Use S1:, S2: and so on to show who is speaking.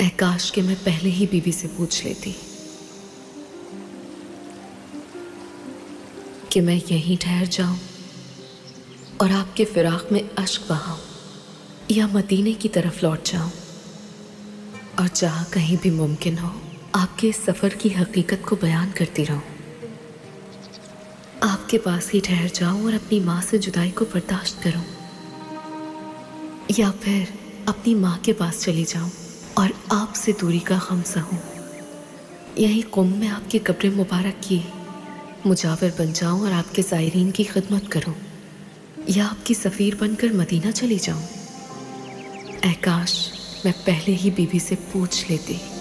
S1: ऐ काश कि मैं पहले ही बीवी से पूछ लेती कि मैं यहीं ठहर जाऊं और आपके फिराक में अश्क बहाऊं, या मदीने की तरफ लौट जाऊं और जहां कहीं भी मुमकिन हो आपके इस सफर की हकीकत को बयान करती रहूं। आपके पास ही ठहर जाऊं और अपनी माँ से जुदाई को बर्दाश्त करूं, या फिर अपनी माँ के पास चली जाऊं और आपसे दूरी का गम सहूं। यही कुम में आपकी कब्र मुबारक की मुजावर बन जाऊं और आपके ज़ायरीन की खिदमत करूं, या आपकी सफ़ीर बनकर मदीना चली जाऊं। ऐ काश मैं पहले ही बीवी से पूछ लेती।